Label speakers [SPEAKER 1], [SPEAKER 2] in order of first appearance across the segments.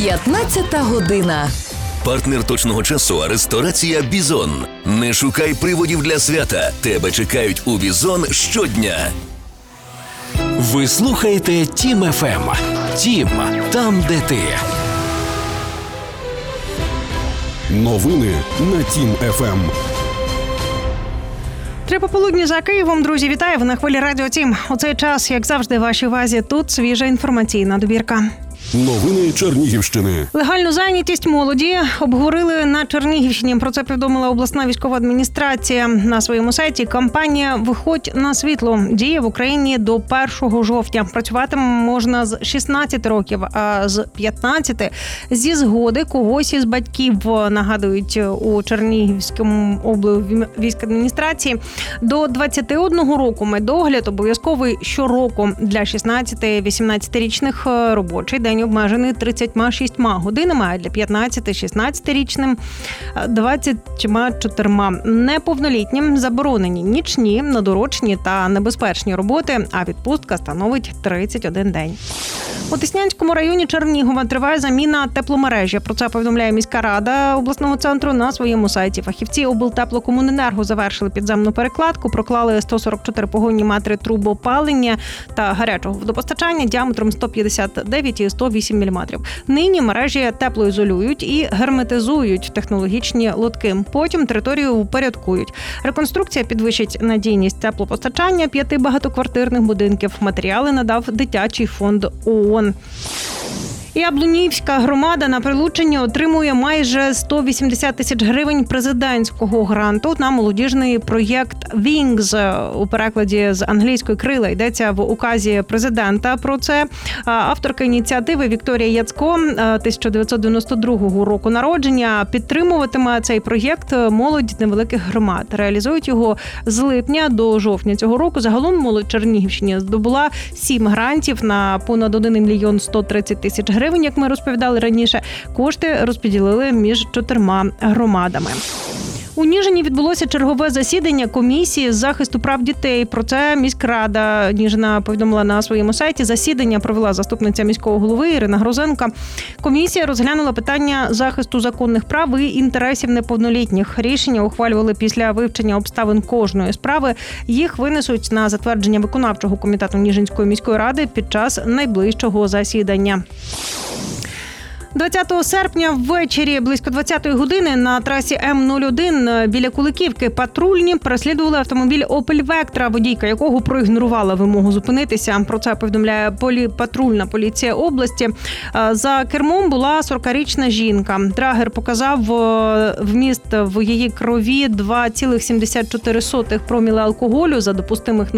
[SPEAKER 1] 15 година.
[SPEAKER 2] Партнер точного часу – ресторація «Бізон». Не шукай приводів для свята. Тебе чекають у «Бізон» щодня.
[SPEAKER 3] Ви слухаєте Тім ФМ. Тім – там, де ти.
[SPEAKER 4] Новини на Тім ФМ.
[SPEAKER 5] Три пополудні за Києвом, друзі, вітаю! Ви на хвилі Радіо Тім. У цей час, як завжди, в вашій увазі тут свіжа інформаційна добірка.
[SPEAKER 4] Новини Чернігівщини.
[SPEAKER 5] Легальну зайнятість молоді обговорили на Чернігівщині. Про це повідомила обласна військова адміністрація на своєму сайті. Кампанія «Виходь на світло» діє в Україні до 1 жовтня. Працюватиме можна з 16 років, а з 15 зі згоди когось із батьків, нагадують у Чернігівському облвійськадміністрації. До 21 року медогляд обов'язковий щороку для 16-18-річних робочий день обмежений 36 годинами, а для 15-16-річним 24. Неповнолітнім заборонені нічні, надурочні та небезпечні роботи, а відпустка становить 31 день. У Деснянському районі Чернігова триває заміна тепломережі. Про це повідомляє міська рада обласного центру на своєму сайті. Фахівці облтеплокомуненерго завершили підземну перекладку, проклали 144 погонні метри труб опалення та гарячого водопостачання діаметром 159 і 108 мм. Нині мережі теплоізолюють і герметизують технологічні лотки. Потім територію упорядкують. Реконструкція підвищить надійність теплопостачання 5 багатоквартирних будинків. Матеріали надав дитячий фонд ООН. Яблунівська громада на Прилуччині отримує майже 180 тисяч гривень президентського гранту на молодіжний проєкт «Wings», у перекладі з англійської «крила». Йдеться в указі президента про це. Авторка ініціативи Вікторія Яцко, 1992 року народження, підтримуватиме цей проєкт молодь невеликих громад. Реалізують його з липня до жовтня цього року. Загалом молодь Чернігівщині здобула 7 грантів на понад 1 мільйон 130 тисяч гривень, як ми розповідали раніше. Кошти розподілили між 4 громадами. У Ніжині відбулося чергове засідання комісії з захисту прав дітей. Про це міськрада Ніжина повідомила на своєму сайті. Засідання провела заступниця міського голови Ірина Грозенко. Комісія розглянула питання захисту законних прав і інтересів неповнолітніх. Рішення ухвалювали після вивчення обставин кожної справи. Їх винесуть на затвердження виконавчого комітету Ніжинської міської ради під час найближчого засідання. 20 серпня ввечері близько 20-ї години на трасі М-01 біля Куликівки патрульні переслідували автомобіль «Опель Вектра», водійка якого проігнорувала вимогу зупинитися. Про це повідомляє патрульна поліція області. За кермом була 40-річна жінка. Драгер показав вміст в її крові 2,74 проміли алкоголю за допустимих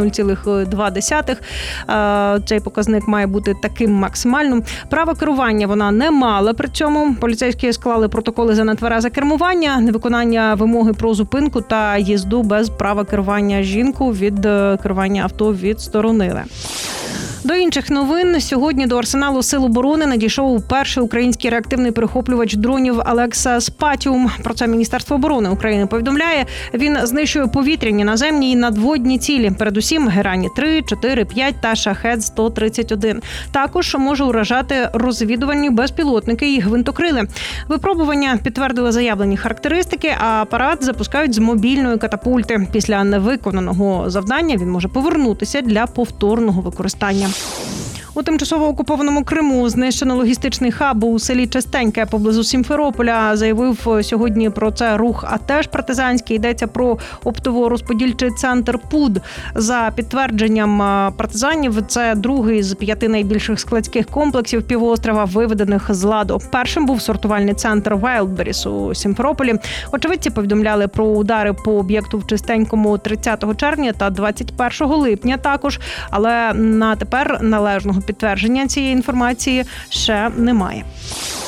[SPEAKER 5] 0,2. Цей показник має бути таким максимальним. Право керування вона не мала. При цьому поліцейські склали протоколи за нетверезе кермування, невиконання вимоги про зупинку та їзду без права керування. Жінку від керування авто відсторонили. До інших новин. Сьогодні до арсеналу Сил оборони надійшов перший український реактивний перехоплювач дронів «Алекса Спатіум». Про це Міністерство оборони України повідомляє. Він знищує повітряні, наземні і надводні цілі. Передусім Герані-3, 4, 5 та Шахед-131. Також може уражати розвідувальні безпілотники і гвинтокрили. Випробування підтвердили заявлені характеристики, а апарат запускають з мобільної катапульти. Після невиконаного завдання він може повернутися для повторного використання. У тимчасово окупованому Криму знищено логістичний хаб у селі Чистеньке поблизу Сімферополя. Заявив сьогодні про це рух «АТЕШ партизанський». Йдеться про оптово-розподільчий центр ПУД. За підтвердженням партизанів, це другий з 5 найбільших складських комплексів півострова, виведених з ладу. Першим був сортувальний центр Вайлдберріс у Сімферополі. Очевидці повідомляли про удари по об'єкту в Чистенькому 30 червня та 21 липня також. Але на тепер належного підтвердження цієї інформації ще немає.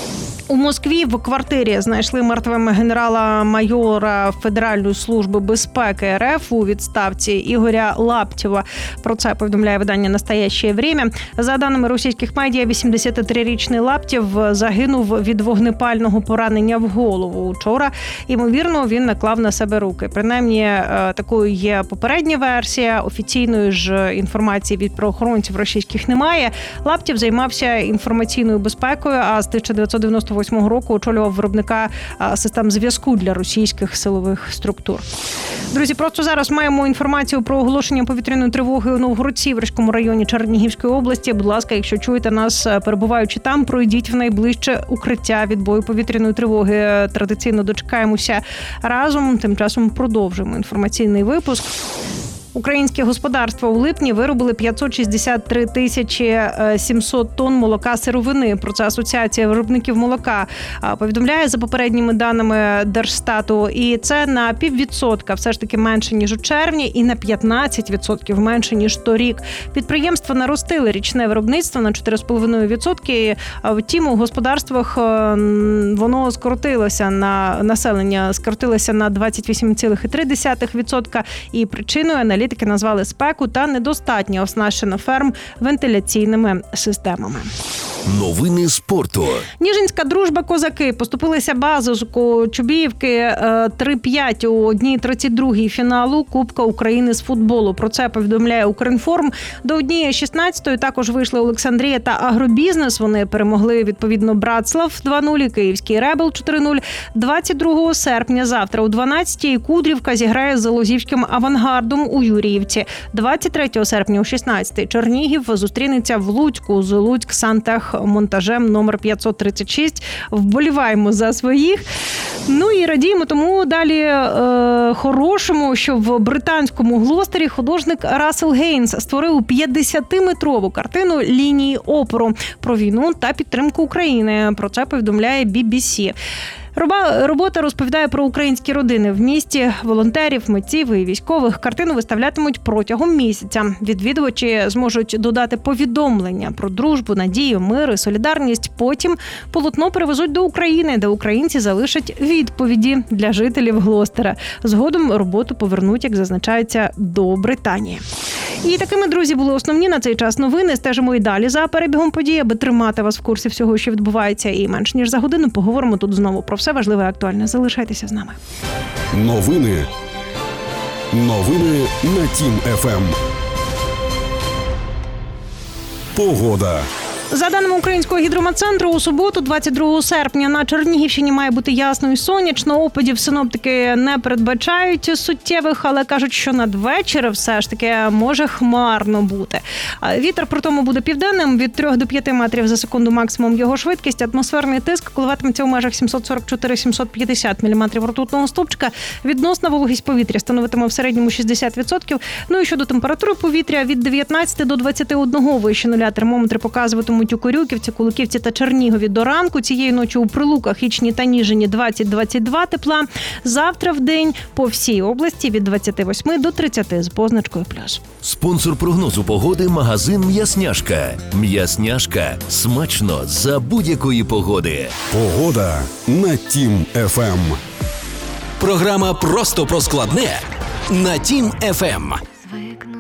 [SPEAKER 5] У Москві в квартирі знайшли мертвим генерала-майора Федеральної служби безпеки РФ у відставці Ігоря Лаптєва. Про це повідомляє видання «Настоящее время». За даними російських медіа, 83-річний Лаптєв загинув від вогнепального поранення в голову. Учора, ймовірно, він наклав на себе руки. Принаймні, такою є попередня версія. Офіційної ж інформації від правоохоронців російських немає. Лаптєв займався інформаційною безпекою, а з 1998 року очолював виробника систем зв'язку для російських силових структур. Друзі, просто зараз маємо інформацію про оголошення повітряної тривоги у Новгород-Сіверському районі Чернігівської області. Будь ласка, якщо чуєте нас, перебуваючи там, пройдіть в найближче укриття відбою повітряної тривоги. Традиційно дочекаємося разом. Тим часом продовжуємо інформаційний випуск. Українські господарства у липні виробили 563 тисячі 700 тонн молока сировини. Про це Асоціація виробників молока повідомляє за попередніми даними Держстату. І це на 0,5% все ж таки менше, ніж у червні, і на 15% менше, ніж торік. Підприємства наростили річне виробництво на 4,5%. Втім, у господарствах воно скоротилося на населення, скоротилося на 28,3%. І причиною аналітики назвали спеку та недостатньо оснащено ферм вентиляційними системами.
[SPEAKER 2] Новини спорту.
[SPEAKER 5] Ніжинська дружба козаки поступилися базиску Чубіївки 3-5 у 1/32 фіналу Кубка України з футболу. Про це повідомляє Укрінформ. До 1/16 також вийшли Олександрія та Агробізнес. Вони перемогли відповідно Братслав 2-0, Київський Ребел 4-0. 22 серпня завтра о 12-й Кудрівка зіграє з Залозівським Авангардом у Юріївці. 23 серпня о 16-й Чернігів зустрінеться в Луцьку з Луцьк-Сантех-монтажем номер 536. Вболіваємо за своїх. Ну і радіємо тому далі хорошому, що в британському Глостері художник Рассел Гейнс створив 50-метрову картину лінії опору про війну та підтримку України. Про це повідомляє BBC. Робота розповідає про українські родини в місті, волонтерів, митців і військових. Картину виставлятимуть протягом місяця. Відвідувачі зможуть додати повідомлення про дружбу, надію, мир і солідарність. Потім полотно перевезуть до України, де українці залишать відповіді для жителів Глостера. Згодом роботу повернуть, як зазначається, до Британії. І такими, друзі, були основні на цей час новини. Стежимо і далі за перебігом подій, аби тримати вас в курсі всього, що відбувається. І менш ніж за годину поговоримо тут знову про все важливе і актуальне. Залишайтеся з нами.
[SPEAKER 4] Новини на Тім ФМ. Погода.
[SPEAKER 5] За даними Українського гідрометцентру, у суботу, 22 серпня, на Чернігівщині має бути ясно і сонячно. Опадів синоптики не передбачають суттєвих, але кажуть, що надвечір все ж таки може хмарно бути. Вітер при тому буде південним, від 3 до 5 метрів за секунду максимум його швидкість. Атмосферний тиск коливатиметься у межах 744-750 міліметрів ртутного стовпчика. Відносна вологість повітря становитиме в середньому 60%. Ну і щодо температури повітря, від 19 до 21 вище нуля термометри показуватимуть у Корюківці, Куликівці та Чернігові до ранку. Цієї ночі у Прилуках, Ічні та Ніжині 20-22 тепла. Завтра в день по всій області від 28 до 30 з позначкою плюс.
[SPEAKER 2] Спонсор прогнозу погоди – магазин «М'ясняшка». «М'ясняшка» – смачно за будь-якої погоди.
[SPEAKER 4] Погода на Тім ФМ.
[SPEAKER 3] Програма «Просто про складне» на Тім ФМ.